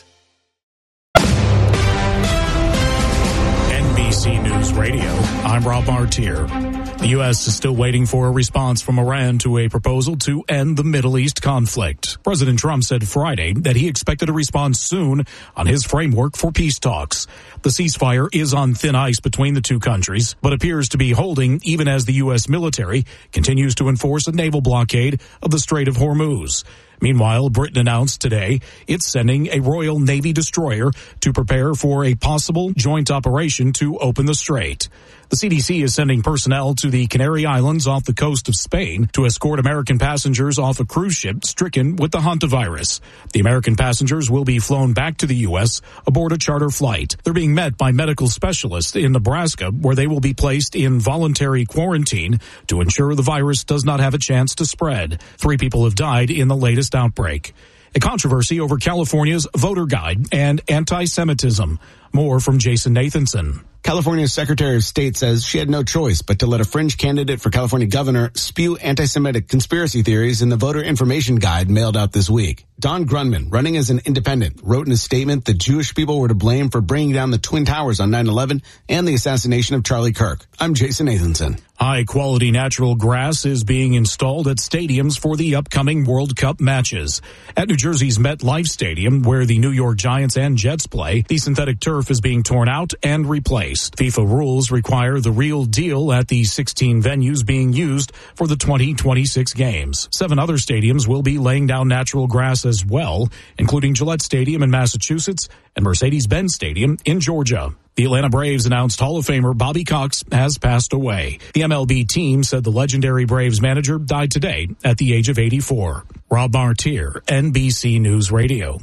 N B C News Radio, I'm Rob Martier. The U S is still waiting for a response from Iran to a proposal to end the Middle East conflict. President Trump said Friday that he expected a response soon on his framework for peace talks. The ceasefire is on thin ice between the two countries, but appears to be holding even as the U S military continues to enforce a naval blockade of the Strait of Hormuz. Meanwhile, Britain announced today it's sending a Royal Navy destroyer to prepare for a possible joint operation to open the strait. The C D C is sending personnel to the Canary Islands off the coast of Spain to escort American passengers off a cruise ship stricken with the hantavirus. The American passengers will be flown back to the U S aboard a charter flight. They're being met by medical specialists in Nebraska, where they will be placed in voluntary quarantine to ensure the virus does not have a chance to spread. Three people have died in the latest outbreak. A controversy over California's voter guide and anti-Semitism. More from Jason Nathanson. California's Secretary of State says she had no choice but to let a fringe candidate for California governor spew anti-Semitic conspiracy theories in the voter information guide mailed out this week. Don Grunman, running as an independent, wrote in a statement that Jewish people were to blame for bringing down the Twin Towers on nine eleven and the assassination of Charlie Kirk. I'm Jason Nathanson. High-quality natural grass is being installed at stadiums for the upcoming World Cup matches. At New Jersey's MetLife Stadium, where the New York Giants and Jets play, the synthetic turf is being torn out and replaced. FIFA rules require the real deal at the sixteen venues being used for the twenty twenty-six games. Seven other stadiums will be laying down natural grass as well, including Gillette Stadium in Massachusetts and Mercedes-Benz Stadium in Georgia. The Atlanta Braves announced Hall of Famer Bobby Cox has passed away. The M L B team said the legendary Braves manager died today at the age of eighty-four. Rob Martier, N B C News Radio.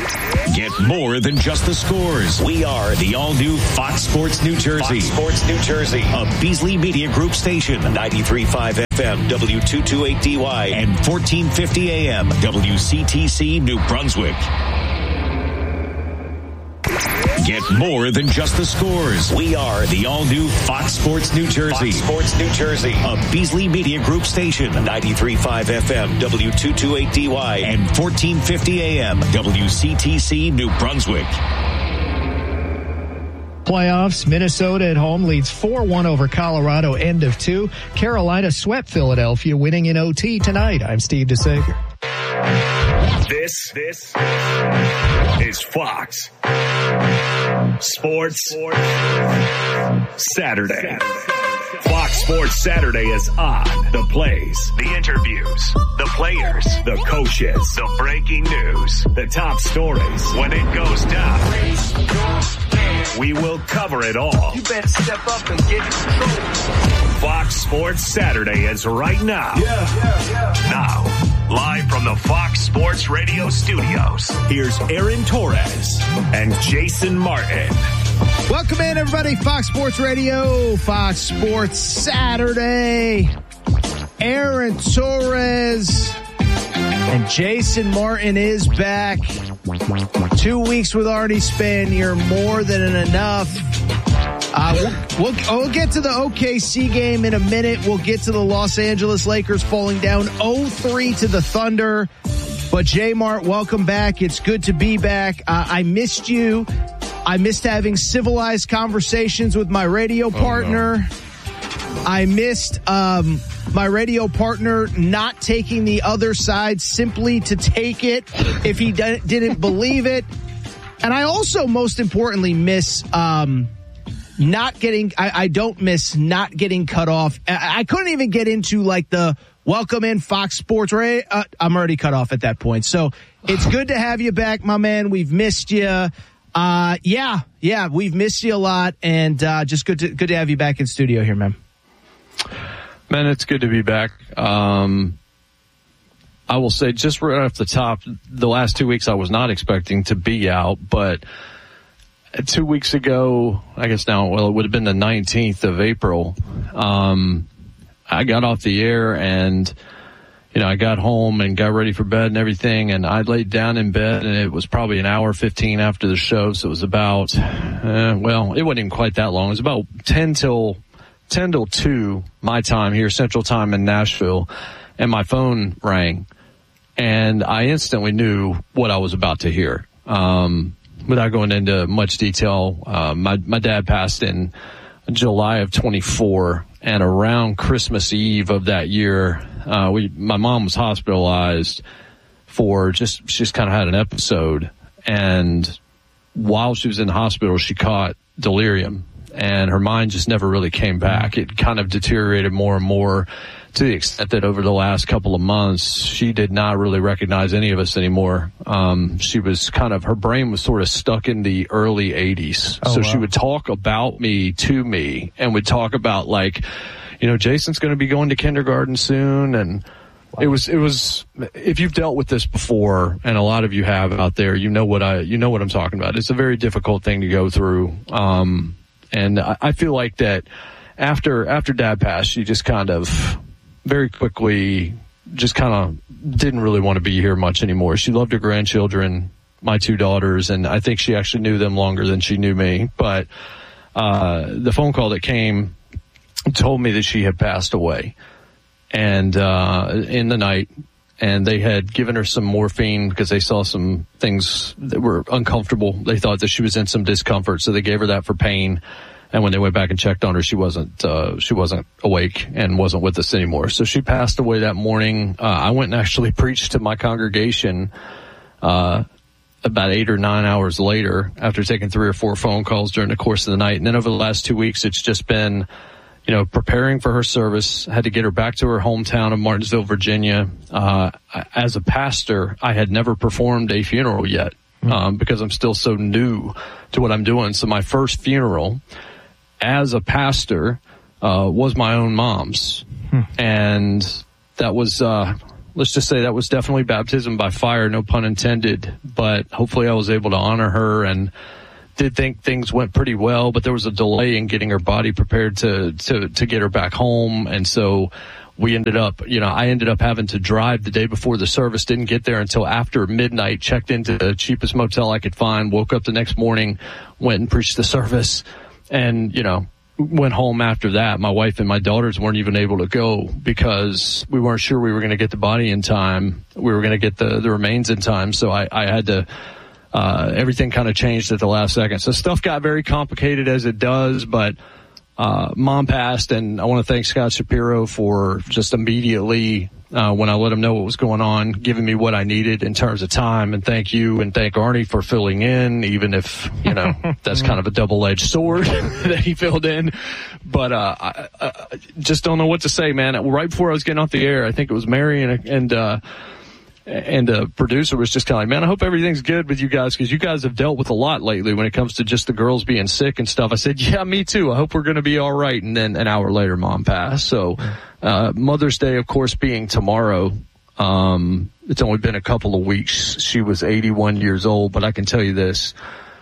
Get more than just the scores. We are the all-new Fox Sports New Jersey. Fox Sports New Jersey, a Beasley Media Group station, ninety-three point five F M, W two twenty-eight D Y, and fourteen fifty A M, W C T C New Brunswick. Get more than just the scores. We are the all-new Fox Sports New Jersey. Fox Sports New Jersey, a Beasley Media Group station, ninety-three point five F M, W two twenty-eight D Y, and fourteen fifty A M, W C T C New Brunswick. Playoffs, Minnesota at home leads four one over Colorado, end of two. Carolina swept Philadelphia, winning in O T tonight. I'm Steve DeSager. This, this is Fox Sports Saturday. Fox Sports Saturday is on. The plays, the interviews, the players, the coaches, the breaking news, the top stories. When it goes down, we will cover it all. You better step up and get in control. Fox Sports Saturday is right now. Yeah, yeah, yeah. Now, live from the Fox Sports Radio studios, here's Aaron Torres and Jason Martin. Welcome in, everybody. Fox Sports Radio, Fox Sports Saturday. Aaron Torres and Jason Martin is back. Two weeks with Arnie Spin. You're more than enough. Uh, we'll, we'll, we'll get to the O K C game in a minute. We'll get to the Los Angeles Lakers falling down oh three to the Thunder. But J-Mart, welcome back. It's good to be back. Uh, I missed you. I missed having civilized conversations with my radio partner. Oh, no. I missed um, my radio partner not taking the other side simply to take it if he d- didn't believe it. And I also, most importantly, miss um, not getting, I, I don't miss not getting cut off. I, I couldn't even get into like the welcome in Fox Sports Radio. Uh, I'm already cut off at that point. So it's good to have you back, my man. We've missed you. Uh, yeah, yeah, we've missed you a lot, and uh, just good to good to have you back in studio here, man. Man, it's good to be back. Um, I will say, just right off the top, the last two weeks I was not expecting to be out, but two weeks ago, I guess now, well, it would have been the nineteenth of April. Um, I got off the air and. You know, I got home and got ready for bed and everything, and I laid down in bed, and it was probably an hour fifteen after the show, so it was about, uh, well, it wasn't even quite that long. It was about ten till two my time here, Central Time in Nashville, and my phone rang, and I instantly knew what I was about to hear. Um, without going into much detail, uh, my, my dad passed in July of twenty-four, and around Christmas Eve of that year, Uh, we, my mom was hospitalized for just, she just kind of had an episode. And while she was in the hospital, she caught delirium and her mind just never really came back. It kind of deteriorated more and more to the extent that over the last couple of months, she did not really recognize any of us anymore. Um, she was kind of, her brain was sort of stuck in the early eighties. Oh, so wow. She would talk about me to me and would talk about like, you know, Jason's going to be going to kindergarten soon. And wow. it was, it was, if you've dealt with this before, and a lot of you have out there, you know what I, you know what I'm talking about. It's a very difficult thing to go through. Um, and I, I feel like that after, after Dad passed, she just kind of very quickly just kind of didn't really want to be here much anymore. She loved her grandchildren, my two daughters, and I think she actually knew them longer than she knew me. But, uh, the phone call that came, told me that she had passed away and uh in the night, and they had given her some morphine because they saw some things that were uncomfortable. They thought that she was in some discomfort, so they gave her that for pain. And when they went back and checked on her, she wasn't uh she wasn't awake and wasn't with us anymore. So she passed away that morning. uh I went and actually preached to my congregation uh about eight or nine hours later after taking three or four phone calls during the course of the night. And then over the last two weeks, it's just been, you know, preparing for her service. Had to get her back to her hometown of Martinsville, Virginia. Uh, as a pastor, I had never performed a funeral yet, um, because I'm still so new to what I'm doing. So my first funeral as a pastor, uh, was my own mom's. Hmm. And that was, uh, let's just say that was definitely baptism by fire, no pun intended, but hopefully I was able to honor her and did think things went pretty well, but there was a delay in getting her body prepared to, to, to get her back home. And so we ended up, you know, I ended up having to drive the day before the service, didn't get there until after midnight, checked into the cheapest motel I could find, woke up the next morning, went and preached the service, and, you know, went home after that. My wife and my daughters weren't even able to go because we weren't sure we were going to get the body in time. We were going to get the, the remains in time. So I, I had to uh, everything kind of changed at the last second. So stuff got very complicated as it does, but uh, Mom passed, and I want to thank Scott Shapiro for just immediately, uh, when I let him know what was going on, giving me what I needed in terms of time. And thank you, and thank Arnie for filling in, even if, you know, that's kind of a double-edged sword that he filled in. But uh, I, I just don't know what to say, man. Right before I was getting off the air, I think it was Mary and, and uh, and the producer was just kind of like, man, I hope everything's good with you guys, because you guys have dealt with a lot lately when it comes to just the girls being sick and stuff. I said, yeah, me too. I hope we're going to be all right. And then an hour later, Mom passed. So uh, Mother's Day, of course, being tomorrow. Um, it's only been a couple of weeks. She was eighty-one years old, but I can tell you this.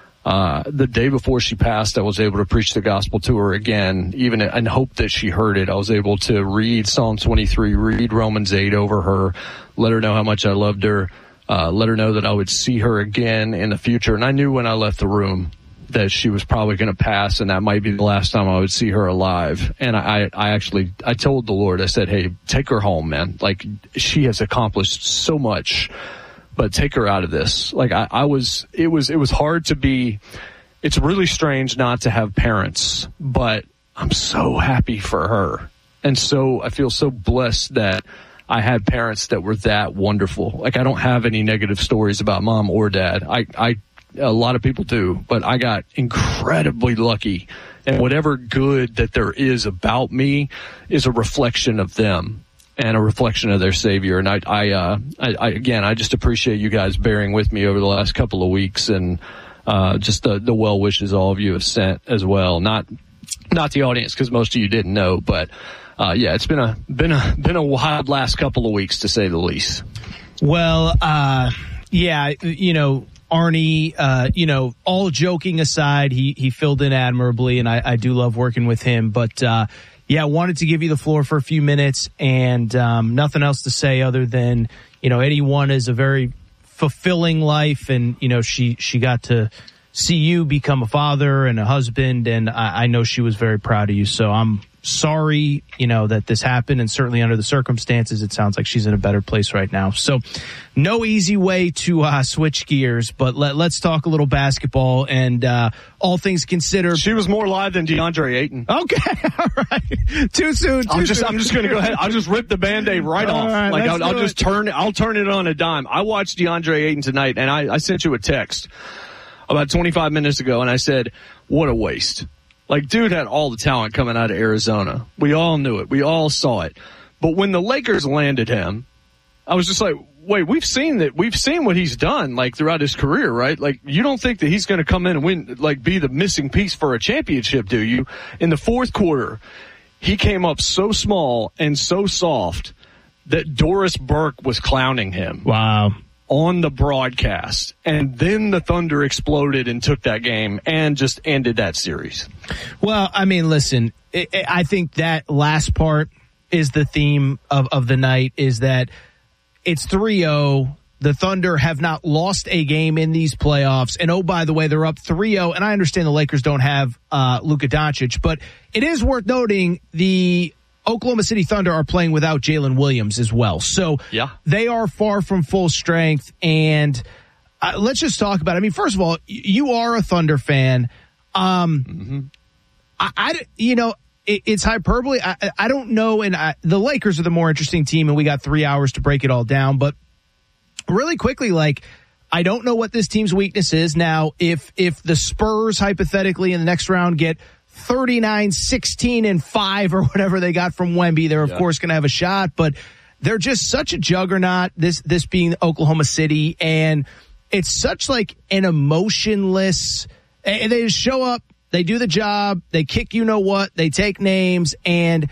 Uh, the day before she passed, I was able to preach the gospel to her again, even in hope that she heard it. I was able to read Psalm twenty-three, read Romans eight over her, let her know how much I loved her, uh, let her know that I would see her again in the future. And I knew when I left the room that she was probably going to pass, and that might be the last time I would see her alive. And I, I actually, I told the Lord, I said, hey, take her home, man. Like, she has accomplished so much, but take her out of this. Like, I, I was, it was, it was hard to be, it's really strange not to have parents, but I'm so happy for her. And so I feel so blessed that I had parents that were that wonderful. Like, I don't have any negative stories about mom or dad. I, I, a lot of people do, but I got incredibly lucky. And whatever good that there is about me is a reflection of them and a reflection of their Savior. And I, I, uh, I, I again, I just appreciate you guys bearing with me over the last couple of weeks, and uh, just the, the well wishes all of you have sent as well. Not, not the audience, because most of you didn't know, but uh, yeah, it's been a been a been a wild last couple of weeks, to say the least. Well, uh, yeah, you know, Arnie, uh, you know, all joking aside, he he filled in admirably, and I, I do love working with him. But uh, yeah, wanted to give you the floor for a few minutes, and um, nothing else to say other than, you know, eighty-one is a very fulfilling life, and you know, she she got to see you become a father and a husband, and I, I know she was very proud of you. So I'm sorry, you know, that this happened, and certainly under the circumstances, it sounds like she's in a better place right now. So no easy way to uh, switch gears, but let, let's talk a little basketball, and uh, all things considered. She was more live than DeAndre Ayton. Okay, all right. Too soon. Too I'm just, soon. I'm just going to go ahead. I'll just rip the Band-Aid right all off. Right, like I'll, I'll just it. turn, I'll turn it on a dime. I watched DeAndre Ayton tonight, and I, I sent you a text about twenty-five minutes ago, and I said, what a waste. Like, dude had all the talent coming out of Arizona. We all knew it. We all saw it. But when the Lakers landed him, I was just like, wait, we've seen that. We've seen what he's done, like, throughout his career, right? Like, you don't think that he's going to come in and win, like, be the missing piece for a championship, do you? In the fourth quarter, he came up so small and so soft that Doris Burke was clowning him. Wow. On the broadcast, and then the Thunder exploded and took that game and just ended that series. Well, I mean, listen, it, it, I think that last part is the theme of, of the night, is that it's three oh. The Thunder have not lost a game in these playoffs. And oh, by the way, they're up three oh. And I understand the Lakers don't have uh, Luka Doncic, but it is worth noting the Oklahoma City Thunder are playing without Jalen Williams as well. So yeah, they are far from full strength. And uh, let's just talk about it. I mean, first of all, you are a Thunder fan. Um, mm-hmm. I, I, you know, it, it's hyperbole. I, I don't know. And I, the Lakers are the more interesting team, and we got three hours to break it all down. But really quickly, like, I don't know what this team's weakness is. Now, if if the Spurs hypothetically in the next round get thirty-nine, sixteen, and five or whatever they got from Wemby, they're of yeah. course going to have a shot, but they're just such a juggernaut, this this being Oklahoma City, and it's such like an emotionless, and they just show up, they do the job, they kick you know what, they take names, and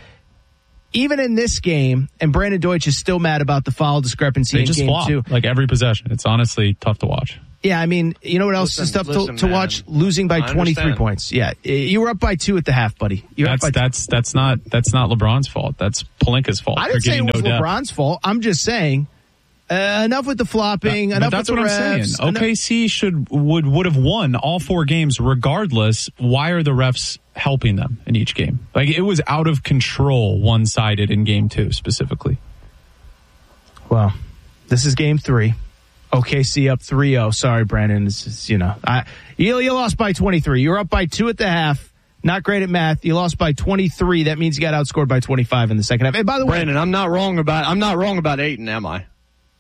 even in this game, and Brandon Deutsch is still mad about the foul discrepancy they in just game flop, two. Like every possession. It's honestly tough to watch. Yeah, I mean, you know what else listen, is tough listen, to, to man. watch? Losing by I twenty-three understand. points. Yeah, you were up by two at the half, buddy. You're That's up by that's that's not that's not LeBron's fault. That's Pelinka's fault. I didn't for say it getting was no depth. LeBron's fault. I'm just saying, uh, enough with the flopping. But enough that's with the what refs. I'm saying. enough- O K C should would would have won all four games regardless. Why are the refs helping them in each game? Like, it was out of control, one sided in game two specifically. Well, this is game three. O K C up three oh. Sorry, Brandon. This is, you know, I, you, you lost by twenty-three. You were up by two at the half. Not great at math. You lost by twenty-three. That means you got outscored by twenty-five in the second half. And by the way, Brandon, I'm not wrong about I'm not wrong about Ayton, am I?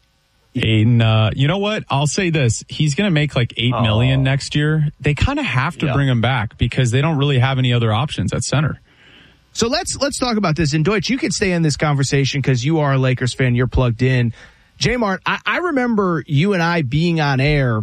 Aiden, uh, you know what? I'll say this. He's going to make like eight oh. million next year. They kind of have to yeah. bring him back because they don't really have any other options at center. So let's let's talk about this. And Deutsch, you can stay in this conversation because you are a Lakers fan. You're plugged in. J-Mart, I, I remember you and I being on air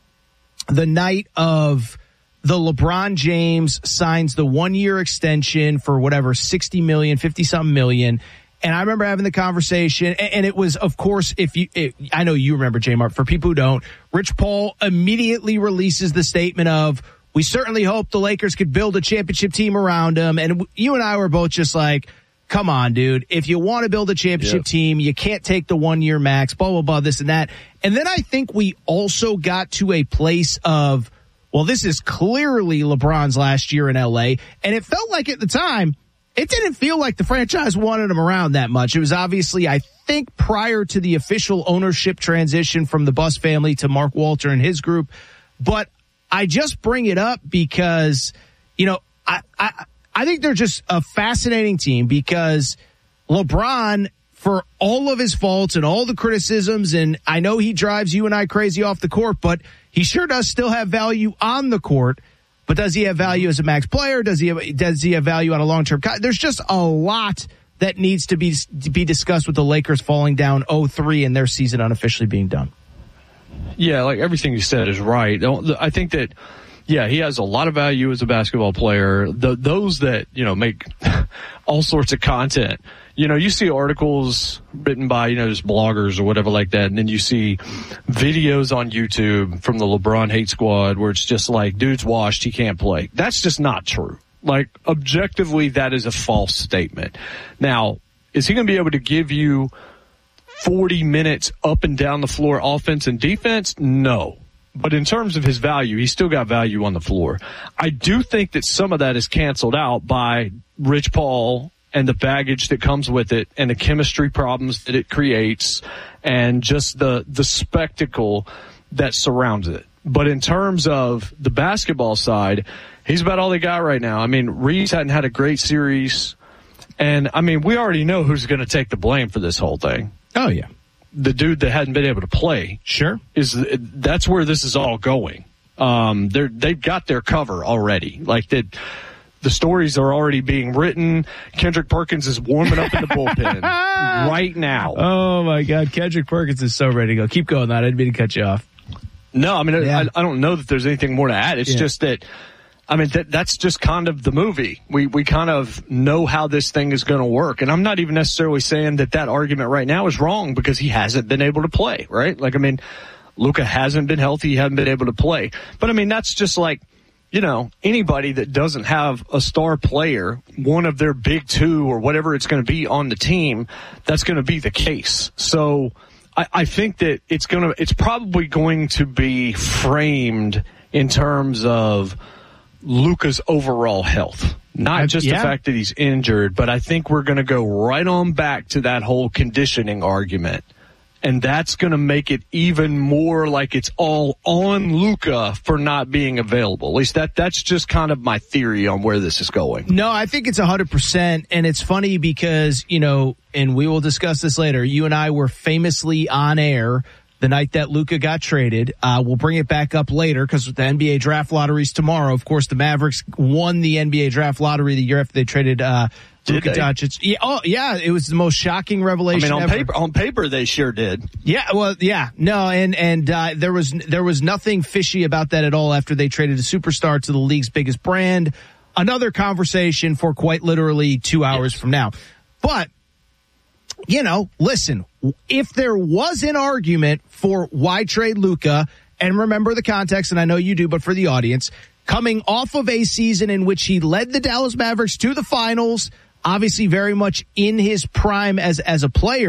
the night of the LeBron James signs the one-year extension for whatever, sixty million, fifty-something million. And I remember having the conversation, and it was, of course, if you, it, I know you remember, J-Mart. For people who don't, Rich Paul immediately releases the statement of, we certainly hope the Lakers could build a championship team around him. And you and I were both just like, come on, dude. If you want to build a championship yep. team, you can't take the one-year max, blah, blah, blah, this and that. And then I think we also got to a place of, well, this is clearly LeBron's last year in L A. And it felt like at the time, it didn't feel like the franchise wanted him around that much. It was obviously, I think, prior to the official ownership transition from the Buss family to Mark Walter and his group. But I just bring it up because, you know, I, I, I think they're just a fascinating team because LeBron, for all of his faults and all the criticisms, and I know he drives you and I crazy off the court, but he sure does still have value on the court. But does he have value as a max player? Does he have, does he have value on a long-term contract? There's just a lot that needs to be to be discussed with the Lakers falling down oh three and their season unofficially being done. Yeah, like everything you said is right. I think that, yeah, he has a lot of value as a basketball player. The, those that, you know, make all sorts of content, you know, you see articles written by, you know, just bloggers or whatever like that, and then you see videos on YouTube from the LeBron hate squad where it's just like, dude's washed, he can't play. That's just not true. Like, objectively, that is a false statement. Now, is he going to be able to give you forty minutes up and down the floor offense and defense? No. But in terms of his value, he's still got value on the floor. I do think that some of that is canceled out by Rich Paul and the baggage that comes with it and the chemistry problems that it creates and just the the spectacle that surrounds it. But in terms of the basketball side, he's about all they got right now. I mean, Reeves hadn't had a great series. And, I mean, we already know who's going to take the blame for this whole thing. Oh, yeah. The dude that hadn't been able to play. Sure. is That's where this is all going. Um, they're, they've got their cover already. Like, that. The stories are already being written. Kendrick Perkins is warming up in the bullpen right now. Oh, my God. Kendrick Perkins is so ready to go. Keep going, that. I didn't mean to cut you off. No, I mean, yeah. I, I don't know that there's anything more to add. It's yeah. just that, I mean, that, that's just kind of the movie. We we kind of know how this thing is going to work. And I'm not even necessarily saying that that argument right now is wrong because he hasn't been able to play, right? Like, I mean, Luka hasn't been healthy. He hasn't been able to play. But, I mean, that's just like, you know, anybody that doesn't have a star player, one of their big two or whatever it's going to be on the team, that's going to be the case. So I, I think that it's going to, it's probably going to be framed in terms of Luka's overall health, not just yeah. the fact that he's injured, but I think we're going to go right on back to that whole conditioning argument. And that's going to make it even more like it's all on Luka for not being available. At least that that's just kind of my theory on where this is going. No, I think it's one hundred percent. And it's funny because, you know, and we will discuss this later, you and I were famously on air the night that Luka got traded. Uh, we'll bring it back up later because the N B A draft lottery's tomorrow. Of course, the Mavericks won the N B A draft lottery the year after they traded uh Luka Doncic. Yeah, oh, yeah, it was the most shocking revelation. I mean, on ever. paper, on paper, they sure did. Yeah, well, yeah, no, and and uh, there was there was nothing fishy about that at all. After they traded a superstar to the league's biggest brand, another conversation for quite literally two hours yes. from now. But you know, listen, if there was an argument for why trade Luka, and remember the context, and I know you do, but for the audience, coming off of a season in which he led the Dallas Mavericks to the finals. Obviously very much in his prime as as a player.